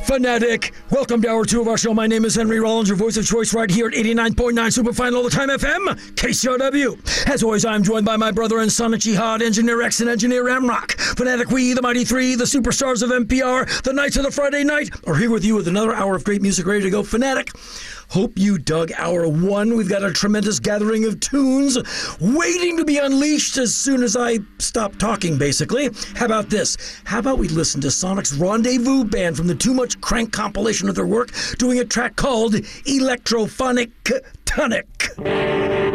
Fanatic. Welcome to hour 2 of our show. My name is Henry Rollins, your voice of choice right here at 89.9 Superfine All the Time FM, KCRW. As always, I'm joined by my brother and son, Jihad, Engineer X and Engineer M-Rock. Fanatic, we, the Mighty Three, the superstars of NPR, the Knights of the Friday Night, are here with you with another hour of great music ready to go. Fanatic, hope you dug hour 1. We've got a tremendous gathering of tunes waiting to be unleashed as soon as I stop talking, basically. How about this? How about we listen to Sonic's Rendezvous Band from the Too Much Crank compilation of their work, doing a track called Electrophonic Tonic.